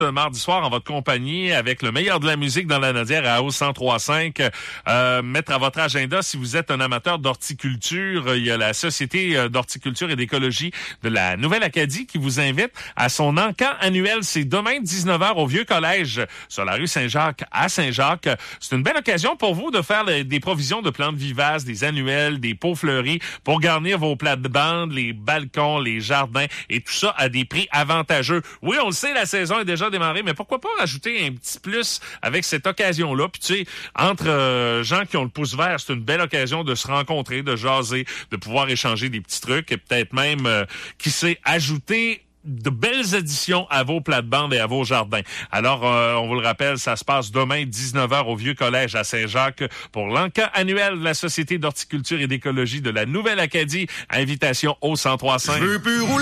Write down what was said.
mardi soir en votre compagnie avec le meilleur de la musique dans la Nodière à AO 103.5. Mettre à votre agenda si vous êtes un amateur d'horticulture. Il y a la Société d'horticulture et d'écologie de la Nouvelle-Acadie qui vous invite à son encamp annuel. C'est demain 19h au Vieux Collège sur la rue Saint-Jacques à Saint-Jacques. C'est une belle occasion pour vous de faire des provisions de plantes vivaces, des annuelles, des pots fleuris pour garnir vos plates-bandes, les balcons, les jardins et tout ça à des prix avantageux. Oui, on le sait, la saison est déjà démarré, mais pourquoi pas rajouter un petit plus avec cette occasion-là? Puis tu sais, entre gens qui ont le pouce vert, c'est une belle occasion de se rencontrer, de jaser, de pouvoir échanger des petits trucs et peut-être même, qui sait, ajouter de belles additions à vos plates-bandes et à vos jardins. Alors, on vous le rappelle, ça se passe demain 19h au Vieux Collège à Saint-Jacques pour l'encamp annuel de la Société d'horticulture et d'écologie de la Nouvelle-Acadie. Invitation au 103.5.